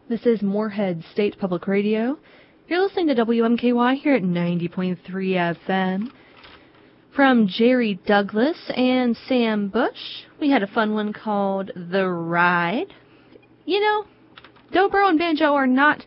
This is Moorhead State Public Radio. You're listening to WMKY here at 90.3 FM. From Jerry Douglas and Sam Bush, we had a fun one called The Ride. You know, dobro and banjo are not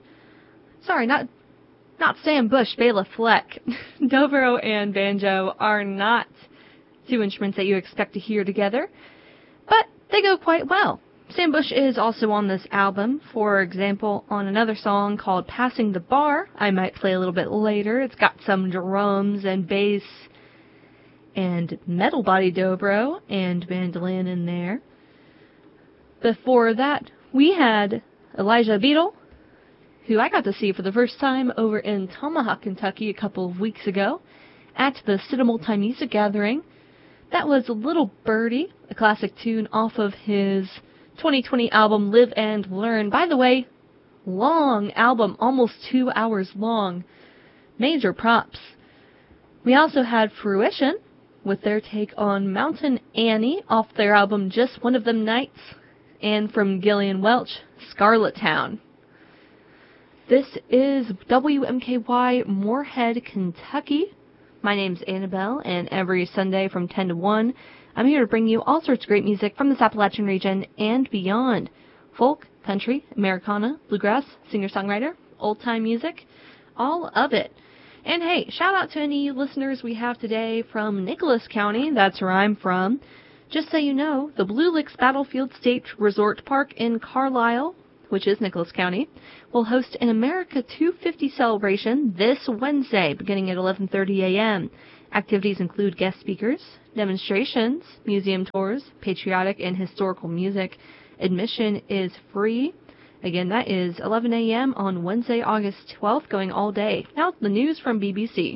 Sam Bush, Bela Fleck. Dobro and banjo are not two instruments that you expect to hear together, but they go quite well. Sam Bush is also on this album, for example, on another song called Passing the Bar. I might play a little bit later. It's got some drums and bass and metal body dobro and mandolin in there. Before that, we had Elijah Beadle, who I got to see for the first time over in Tomahawk, Kentucky a couple of weeks ago at the City Multimusic Gathering. That was Little Birdie, a classic tune off of his 2020 album Live and Learn. By the way, long album, almost 2 hours long. Major props. We also had Fruition with their take on Mountain Annie off their album Just One of Them Nights, and from Gillian Welch, Scarlet Town. This is WMKY Moorhead, Kentucky. My name's Annabelle, and every Sunday from 10 to 1, I'm here to bring you all sorts of great music from this Appalachian region and beyond. Folk, country, Americana, bluegrass, singer-songwriter, old-time music, all of it. And hey, shout out to any listeners we have today from Nicholas County. That's where I'm from. Just so you know, the Blue Licks Battlefield State Resort Park in Carlisle, which is Nicholas County, will host an America 250 celebration this Wednesday, beginning at 11:30 a.m. Activities include guest speakers, demonstrations, museum tours, patriotic and historical music. Admission is free. Again, that is 11 a.m. on Wednesday, August 12th, going all day. Now, the news from BBC.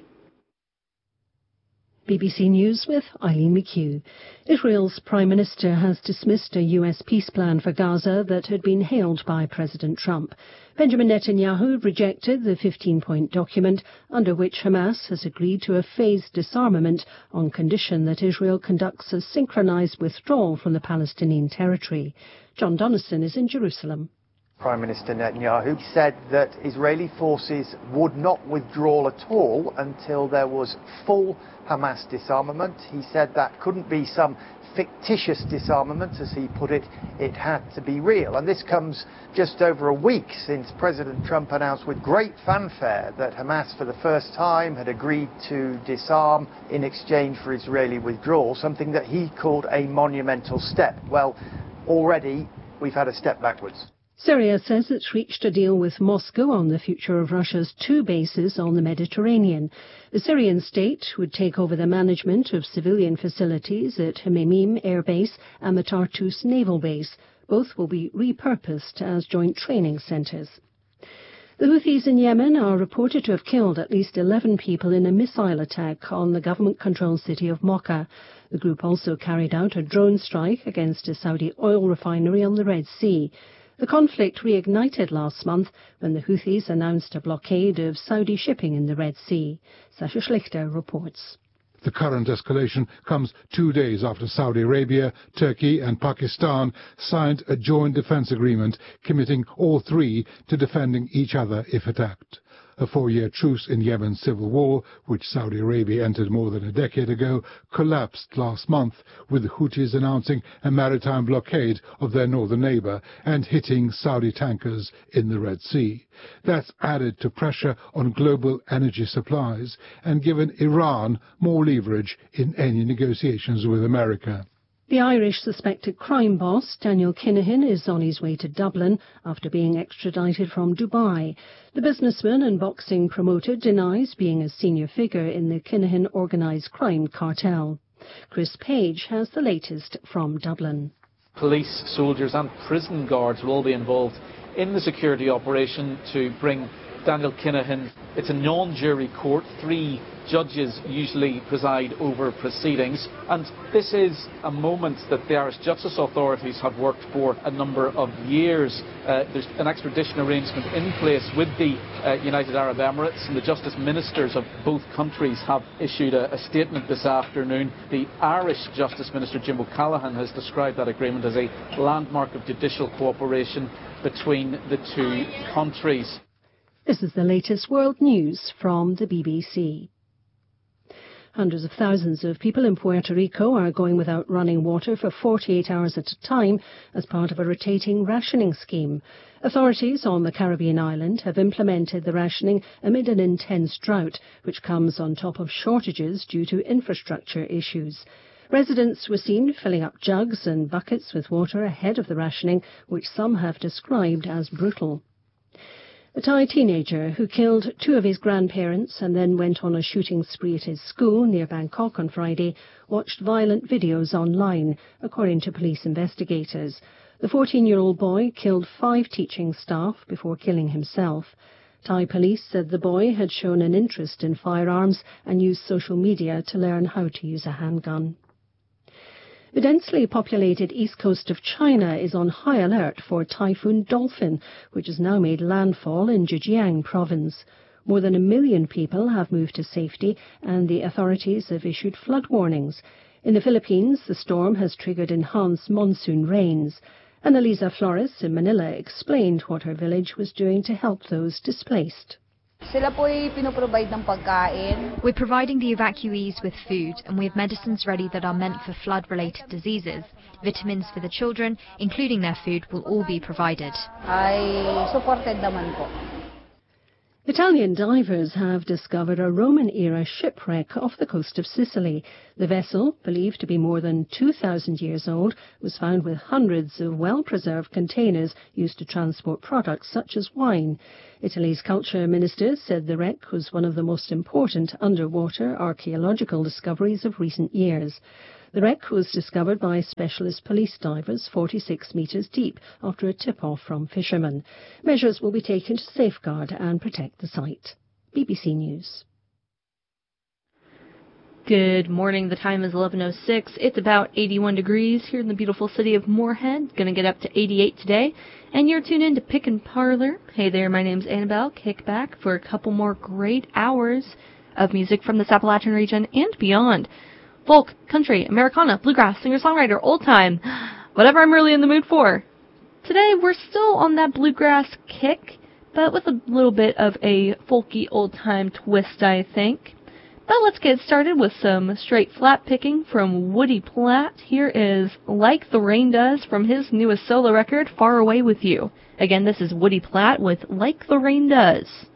BBC News with Eileen McHugh. Israel's Prime Minister has dismissed a U.S. peace plan for Gaza that had been hailed by President Trump. Benjamin Netanyahu rejected the 15-point document under which Hamas has agreed to a phased disarmament on condition that Israel conducts a synchronized withdrawal from the Palestinian territory. John Donison is in Jerusalem. Prime Minister Netanyahu said that Israeli forces would not withdraw at all until there was full Hamas disarmament. He said that couldn't be some fictitious disarmament, as he put it. It had to be real. And this comes just over a week since President Trump announced with great fanfare that Hamas for the first time had agreed to disarm in exchange for Israeli withdrawal, something that he called a monumental step. Well, already we've had a step backwards. Syria says it's reached a deal with Moscow on the future of Russia's 2 bases on the Mediterranean. The Syrian state would take over the management of civilian facilities at Hamimim Air Base and the Tartus Naval Base. Both will be repurposed as joint training centres. The Houthis in Yemen are reported to have killed at least 11 people in a missile attack on the government-controlled city of Mocha. The group also carried out a drone strike against a Saudi oil refinery on the Red Sea. The conflict reignited last month when the Houthis announced a blockade of Saudi shipping in the Red Sea. Sasha Schlichter reports. The current escalation comes 2 days after Saudi Arabia, Turkey and Pakistan signed a joint defence agreement committing all three to defending each other if attacked. A 4-year truce in Yemen's civil war, which Saudi Arabia entered more than a decade ago, collapsed last month, with the Houthis announcing a maritime blockade of their northern neighbour and hitting Saudi tankers in the Red Sea. That's added to pressure on global energy supplies and given Iran more leverage in any negotiations with America. The Irish suspected crime boss, Daniel Kinahan, is on his way to Dublin after being extradited from Dubai. The businessman and boxing promoter denies being a senior figure in the Kinahan organised crime cartel. Chris Page has the latest from Dublin. Police, soldiers and prison guards will all be involved in the security operation to bring Daniel Kinahan. It's a non-jury court. 3 judges usually preside over proceedings, and this is a moment that the Irish justice authorities have worked for a number of years. There's an extradition arrangement in place with the United Arab Emirates, and the justice ministers of both countries have issued a statement this afternoon. The Irish Justice Minister Jim O'Callaghan has described that agreement as a landmark of judicial cooperation between the 2 countries. This is the latest world news from the BBC. Hundreds of thousands of people in Puerto Rico are going without running water for 48 hours at a time as part of a rotating rationing scheme. Authorities on the Caribbean island have implemented the rationing amid an intense drought, which comes on top of shortages due to infrastructure issues. Residents were seen filling up jugs and buckets with water ahead of the rationing, which some have described as brutal. A Thai teenager who killed 2 of his grandparents and then went on a shooting spree at his school near Bangkok on Friday watched violent videos online, according to police investigators. The 14-year-old boy killed 5 teaching staff before killing himself. Thai police said the boy had shown an interest in firearms and used social media to learn how to use a handgun. The densely populated east coast of China is on high alert for Typhoon Dolphin, which has now made landfall in Zhejiang province. More than 1 million people have moved to safety, and the authorities have issued flood warnings. In the Philippines, the storm has triggered enhanced monsoon rains. Annalisa Flores in Manila explained what her village was doing to help those displaced. We're providing the evacuees with food, and we have medicines ready that are meant for flood-related diseases. Vitamins for the children, including their food, will all be provided. Italian divers have discovered a Roman-era shipwreck off the coast of Sicily. The vessel, believed to be more than 2,000 years old, was found with hundreds of well-preserved containers used to transport products such as wine. Italy's culture minister said the wreck was one of the most important underwater archaeological discoveries of recent years. The wreck was discovered by specialist police divers 46 metres deep after a tip-off from fishermen. Measures will be taken to safeguard and protect the site. BBC News. Good morning. The time is 11:06. It's about 81 degrees here in the beautiful city of Moorhead. Going to get up to 88 today. And you're tuned in to Pick and Parlor. Hey there, my name's Annabelle. Kick back for a couple more great hours of music from this Appalachian region and beyond. Folk, country, Americana, bluegrass, singer-songwriter, old-time, whatever I'm really in the mood for. Today, we're still on that bluegrass kick, but with a little bit of a folky old-time twist, I think. But let's get started with some straight flat picking from Woody Platt. Here is Like the Rain Does from his newest solo record, Far Away With You. Again, this is Woody Platt with Like the Rain Does.